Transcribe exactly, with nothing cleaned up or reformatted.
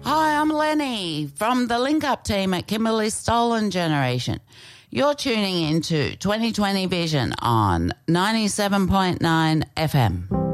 Hi, I'm Lenny from the Link Up team at Kimberley Stolen Generation. You're tuning into twenty twenty Vision on ninety-seven point nine F M.